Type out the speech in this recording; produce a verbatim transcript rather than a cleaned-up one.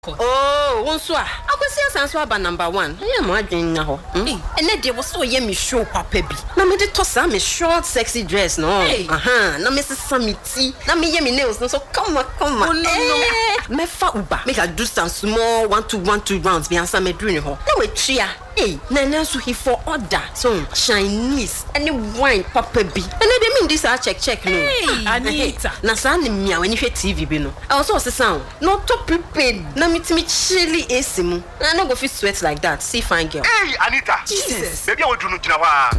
Oh, one so I could see us answer by number one. I am wondering now. And then there was so yummy show, Papa. Now, me the toss a short, sexy dress, no. Uh huh. Now, Missus Sammy T. Now, me yummy nails, no. So come on, come on. Oh, no, no. Me fa uba. Make a do some small one to one two rounds. Me answer me doing ho. Now we chia. Hey, Nana so he for order. So Chinese any wine, Papa B. And they mean this I check check no. Hey, Anita. Na sa ni mia when you hear T V bi no. I also say sound. Not to prepaid. Na me me chilly A C mu. I no go fit sweat like that. See fine girl. Hey, Anita. Jesus. Baby I want to know